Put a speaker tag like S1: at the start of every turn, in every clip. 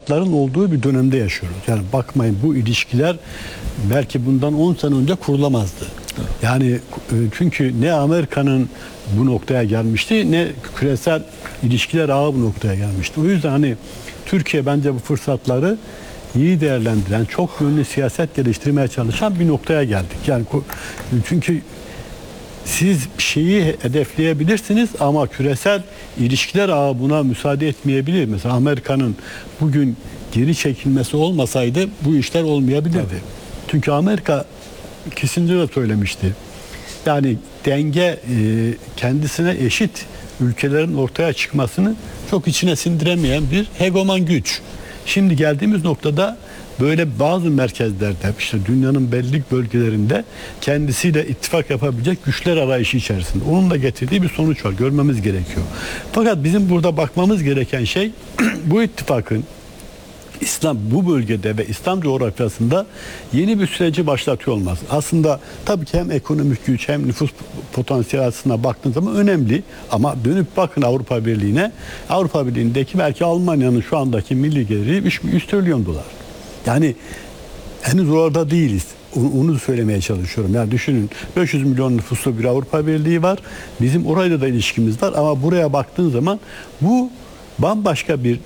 S1: fırsatların olduğu bir dönemde yaşıyoruz. Yani bakmayın, bu ilişkiler belki bundan 10 sene önce kurulamazdı. Yani çünkü ne Amerika'nın bu noktaya gelmişti, ne küresel ilişkiler ağı bu noktaya gelmişti. O yüzden hani Türkiye bence bu fırsatları iyi değerlendiren, çok yönlü siyaset geliştirmeye çalışan bir noktaya geldik. Yani çünkü siz bir şeyi hedefleyebilirsiniz ama küresel ilişkiler ağı buna müsaade etmeyebilir. Mesela Amerika'nın bugün geri çekilmesi olmasaydı bu işler olmayabilirdi. Tabii. Çünkü Amerika, Kissinger de söylemişti. Yani denge kendisine eşit ülkelerin ortaya çıkmasını çok içine sindiremeyen bir hegeman güç. Şimdi geldiğimiz noktada böyle bazı merkezlerde, işte dünyanın belli bölgelerinde kendisiyle ittifak yapabilecek güçler arayışı içerisinde. Onun da getirdiği bir sonuç var. Görmemiz gerekiyor. Fakat bizim burada bakmamız gereken şey bu ittifakın İslam bu bölgede ve İslam coğrafyasında yeni bir süreci başlatıyor olması. Aslında tabii ki hem ekonomik güç hem nüfus potansiyeli açısından baktığınız zaman önemli. Ama dönüp bakın Avrupa Birliği'ne. Avrupa Birliği'ndeki belki Almanya'nın şu andaki milli geliri 100 trilyon dolar. Yani henüz orada değiliz. Onu söylemeye çalışıyorum. Yani düşünün, 500 milyon nüfuslu bir Avrupa Birliği var. Bizim orayla da ilişkimiz var ama buraya baktığın zaman bu bambaşka bir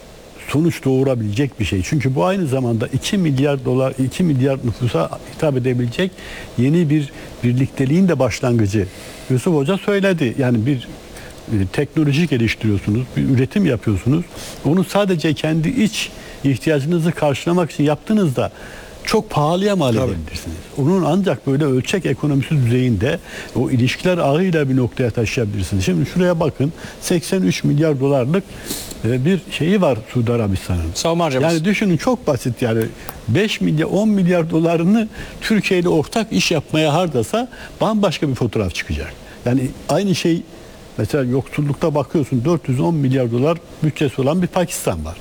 S1: sonuç doğurabilecek bir şey. Çünkü bu aynı zamanda 2 milyar dolar, 2 milyar nüfusa hitap edebilecek yeni bir birlikteliğin de başlangıcı. Yusuf Hoca söyledi. Yani bir teknoloji geliştiriyorsunuz, bir üretim yapıyorsunuz. Onu sadece kendi iç ihtiyacınızı karşılamak için yaptığınızda çok pahalıya mal edebilirsiniz. Onun ancak böyle ölçek ekonomisi düzeyinde o ilişkiler ağıyla bir noktaya taşıyabilirsiniz. Şimdi şuraya bakın, 83 milyar dolarlık bir şeyi var Suudi Arabistan'ın.
S2: Savunma harcaması.
S1: Yani düşünün, çok basit yani 5 milyar 10 milyar dolarını Türkiye ile ortak iş yapmaya harcasa bambaşka bir fotoğraf çıkacak. Yani aynı şey mesela yoksullukta bakıyorsun, 410 milyar dolar bütçesi olan bir Pakistan var.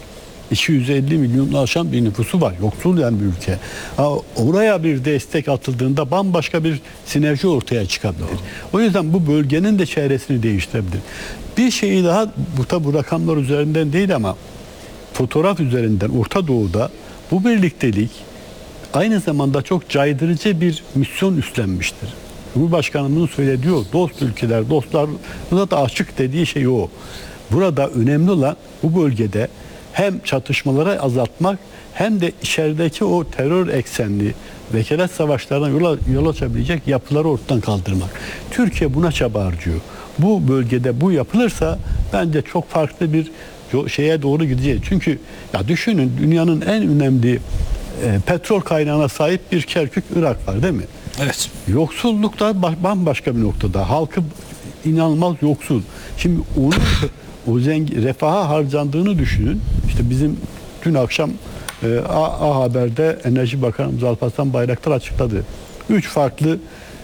S1: 250 milyonu aşan bir nüfusu var. Yoksul yani bir ülke. Oraya bir destek atıldığında bambaşka bir sinerji ortaya çıkabilir. O yüzden bu bölgenin de çevresini değiştirebilir. Bir şeyi daha, bu rakamlar üzerinden değil ama fotoğraf üzerinden Orta Doğu'da bu birliktelik aynı zamanda çok caydırıcı bir misyon üstlenmiştir. Cumhurbaşkanımızın söylediği o, dost ülkeler, dostlarına da açık dediği şey o. Burada önemli olan bu bölgede hem çatışmaları azaltmak hem de içerideki o terör eksenli vekalet savaşlarına yol açabilecek yapıları ortadan kaldırmak. Türkiye buna çaba harcıyor. Bu bölgede bu yapılırsa bence çok farklı bir şeye doğru gideceğiz. Çünkü ya düşünün, dünyanın en önemli petrol kaynağına sahip bir Kerkük, Irak var değil mi?
S2: Evet.
S1: Yoksullukta bambaşka bir noktada. Halkı inanılmaz yoksul. Şimdi onu o refaha harcandığını düşünün. İşte bizim dün akşam A Haber'de Enerji Bakanımız Alparslan Bayraktar açıkladı. 3 farklı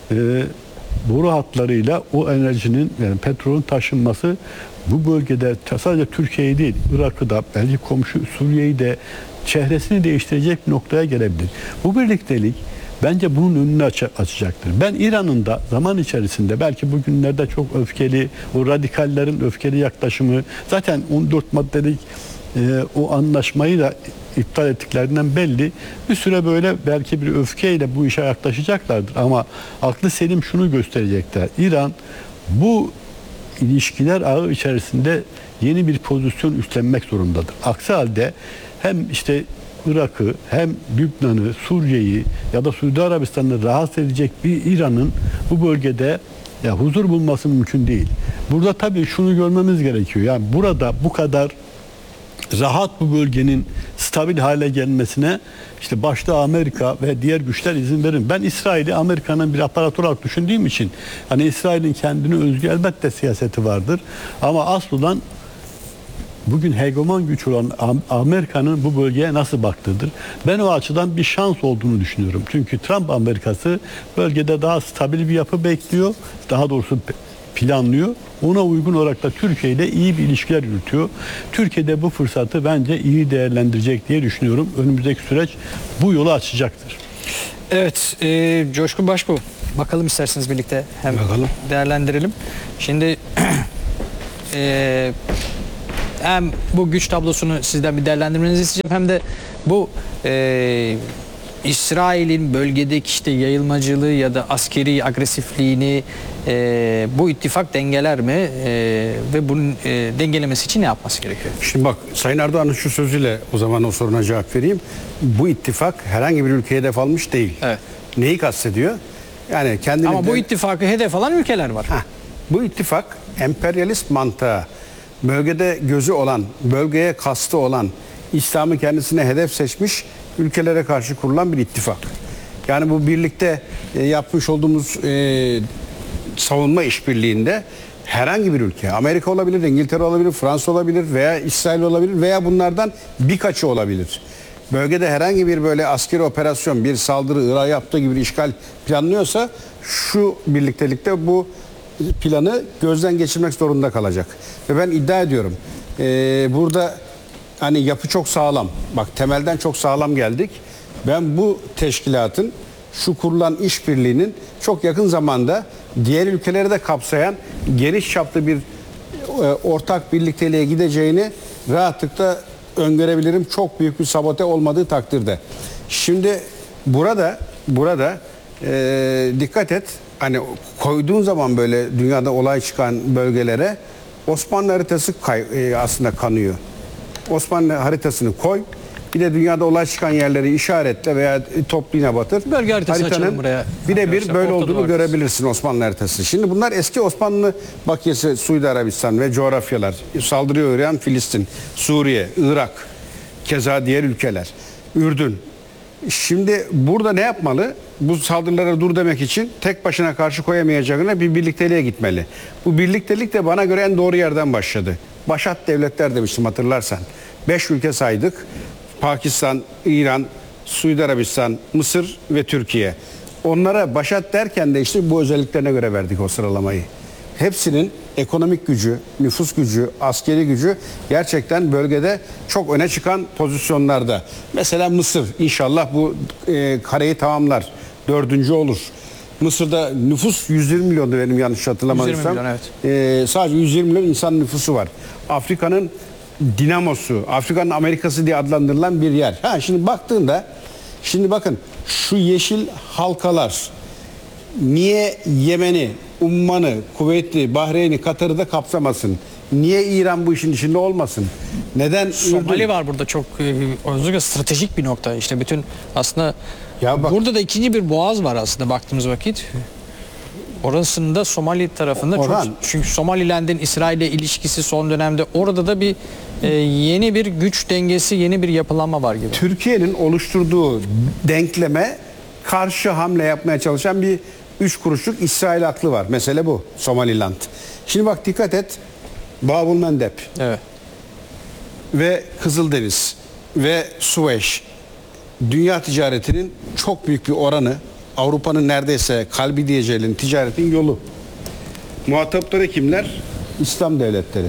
S1: boru hatlarıyla o enerjinin, yani petrolün taşınması bu bölgede sadece Türkiye'yi değil, Irak'ı da, belki komşu Suriye'yi de, çehresini değiştirecek bir noktaya gelebilir. Bu birliktelik bence bunun önünü açacaktır. Ben İran'ın da zaman içerisinde, belki bugünlerde çok öfkeli, o radikallerin öfkeli yaklaşımı, zaten 14 maddelik o anlaşmayı da iptal ettiklerinden belli. Bir süre böyle belki bir öfkeyle bu işe yaklaşacaklardır ama aklı selim şunu gösterecekler. İran bu ilişkiler ağı içerisinde yeni bir pozisyon üstlenmek zorundadır. Aksi halde hem işte Irak'ı hem Lübnan'ı, Suriye'yi ya da Suudi Arabistan'ı rahatsız edecek bir İran'ın bu bölgede huzur bulması mümkün değil. Burada tabii şunu görmemiz gerekiyor. Yani burada bu kadar rahat bu bölgenin stabil hale gelmesine işte başta Amerika ve diğer güçler izin verir. Ben İsrail'i Amerika'nın bir aparatör olarak düşündüğüm için, hani İsrail'in kendine özgü elbette siyaseti vardır ama aslen bugün hegeman güç olan Amerika'nın bu bölgeye nasıl baktığıdır. Ben o açıdan bir şans olduğunu düşünüyorum. Çünkü Trump Amerikası bölgede daha stabil bir yapı bekliyor. Daha doğrusu planlıyor. Ona uygun olarak da Türkiye ile iyi bir ilişkiler yürütüyor. Türkiye'de bu fırsatı bence iyi değerlendirecek diye düşünüyorum. Önümüzdeki süreç bu yolu açacaktır.
S2: Evet, Coşkun Başbuğ, bakalım isterseniz birlikte hem
S3: bakalım,
S2: değerlendirelim. Şimdi hem bu güç tablosunu sizden bir değerlendirmenizi isteyeceğim hem de bu İsrail'in bölgedeki işte yayılmacılığı ya da askeri agresifliğini bu ittifak dengeler mi ve bunun dengelemesi için ne yapması gerekiyor?
S3: Şimdi bak, Sayın Erdoğan'ın şu sözüyle o zaman o soruna cevap vereyim. Bu ittifak herhangi bir ülkeye hedef almış değil.
S2: Evet.
S3: Neyi kastediyor? Yani kendini
S2: Ama bu ittifakı hedef alan ülkeler var.
S3: Bu ittifak emperyalist mantığa, bölgede gözü olan, bölgeye kastı olan, İslam'ı kendisine hedef seçmiş ülkelere karşı kurulan bir ittifak. Yani bu birlikte yapmış olduğumuz savunma işbirliğinde herhangi bir ülke, Amerika olabilir, İngiltere olabilir, Fransa olabilir veya İsrail olabilir veya bunlardan birkaçı olabilir. Bölgede herhangi bir böyle askeri operasyon, bir saldırı, Irak'a yaptığı gibi bir işgal planlıyorsa şu birliktelikte bu planı gözden geçirmek zorunda kalacak. Ve ben iddia ediyorum burada hani yapı çok sağlam. Bak, temelden çok sağlam geldik. Ben bu teşkilatın, şu kurulan işbirliğinin çok yakın zamanda diğer ülkeleri de kapsayan geniş çaplı bir ortak birlikteliğe gideceğini rahatlıkla öngörebilirim. Çok büyük bir sabote olmadığı takdirde. Şimdi burada dikkat et. Hani koyduğun zaman böyle dünyada olay çıkan bölgelere Osmanlı haritası aslında kanıyor. Osmanlı haritasını koy. Bir de dünyada olay çıkan yerleri işaretle veya toplu batır.
S2: Bölge haritası açalım buraya.
S3: Birebir böyle
S2: Orta Doğu
S3: olduğunu görebilirsin Osmanlı haritası. Şimdi bunlar eski Osmanlı bakiyesi, Suudi Arabistan ve coğrafyalar. Saldırıya uğrayan Filistin, Suriye, Irak, keza diğer ülkeler, Ürdün. Şimdi burada ne yapmalı? Bu saldırılara dur demek için tek başına karşı koyamayacağına bir birlikteliğe gitmeli. Bu birliktelik de bana göre en doğru yerden başladı. Başat devletler demiştim, hatırlarsan. 5 ülke saydık. Pakistan, İran, Suudi Arabistan, Mısır ve Türkiye. Onlara başat derken de işte bu özelliklerine göre verdik o sıralamayı. Hepsinin ekonomik gücü, nüfus gücü, askeri gücü gerçekten bölgede çok öne çıkan pozisyonlarda. Mesela Mısır inşallah bu kareyi tamamlar. 4. olur. Mısır'da nüfus 120 milyondu benim yanlış hatırlamadıysam.
S2: 120 milyon, evet.
S3: Sadece 120 milyon insan nüfusu var. Afrika'nın dinamosu, Afrika'nın Amerikası diye adlandırılan bir yer. Şimdi baktığında, şimdi bakın şu yeşil halkalar niye Yemen'i, Umman'ı, Kuveyt'i, Bahreyn'i, Katar'ı da kapsamasın? Niye İran bu işin içinde olmasın? Neden
S2: Somali
S3: Ürdün?
S2: var burada, çok özellikle stratejik bir nokta. İşte bütün aslında
S3: Ya bak,
S2: burada da ikinci bir boğaz var aslında baktığımız vakit. Orasında Somali tarafında
S3: Orhan.
S2: çok, çünkü Somaliland'in İsrail'le ilişkisi son dönemde orada da bir yeni bir güç dengesi, yeni bir yapılanma var gibi.
S3: Türkiye'nin oluşturduğu denkleme karşı hamle yapmaya çalışan bir 3 kuruşluk İsrail aklı var. Mesele bu. Somaliland. Şimdi bak, dikkat et. Babul Mendeb
S2: Evet.
S3: ve Kızıldeniz ve Süveyş, dünya ticaretinin çok büyük bir oranı, Avrupa'nın neredeyse kalbi diyeceğinin ticaretin yolu. Muhatapları kimler? İslam devletleri.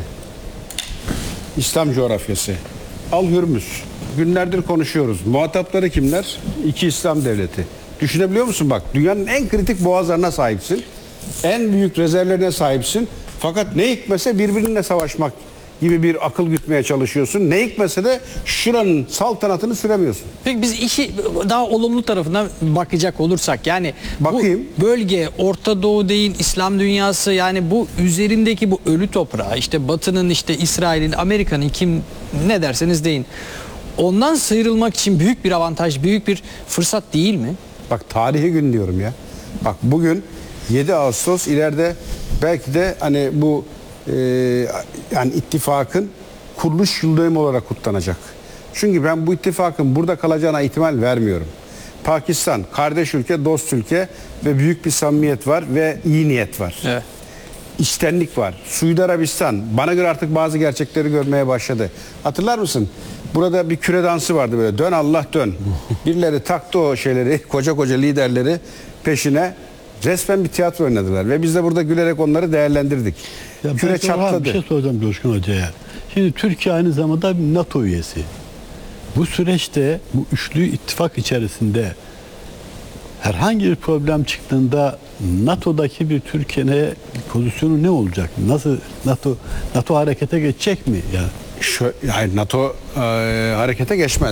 S3: İslam coğrafyası. Al Hürmüz. Günlerdir konuşuyoruz. Muhatapları kimler? 2 İslam devleti. Düşünebiliyor musun bak? Dünyanın en kritik boğazlarına sahipsin. En büyük rezervlerine sahipsin. Fakat ne hikmetse birbirinle savaşmak gibi bir akıl gütmeye çalışıyorsun. Ne hikmetse de şuranın saltanatını süremiyorsun.
S2: Peki biz işi daha olumlu tarafından bakacak olursak, yani
S3: Bakayım.
S2: bu bölge, Orta Doğu değil, İslam dünyası, yani bu üzerindeki bu ölü toprağı, işte Batı'nın, işte İsrail'in, Amerika'nın, kim ne derseniz deyin, ondan sıyrılmak için büyük bir avantaj, büyük bir fırsat değil mi?
S3: Bak, tarihi gün diyorum ya. Bak, bugün 7 Ağustos, ileride belki de hani bu yani ittifakın kuruluş yıl dönümü olarak kutlanacak. Çünkü ben bu ittifakın burada kalacağına ihtimal vermiyorum. Pakistan kardeş ülke, dost ülke ve büyük bir samimiyet var ve iyi niyet var.
S2: Evet.
S3: İçtenlik var. Suudi Arabistan bana göre artık bazı gerçekleri görmeye başladı. Hatırlar mısın? Burada bir küre dansı vardı böyle. Dön Allah dön. Birileri taktı o şeyleri, koca koca liderleri peşine. Resmen bir tiyatro oynadılar ve biz de burada gülerek onları değerlendirdik.
S1: Ya
S3: Küre çatladı.
S1: Bir şey soracağım Coşkun Hoca'ya. Şimdi Türkiye aynı zamanda bir NATO üyesi. Bu süreçte, bu üçlü ittifak içerisinde herhangi bir problem çıktığında NATO'daki bir Türkiye'nin pozisyonu ne olacak? Nasıl NATO harekete geçecek mi? Yani
S3: Hayır, NATO harekete geçmez.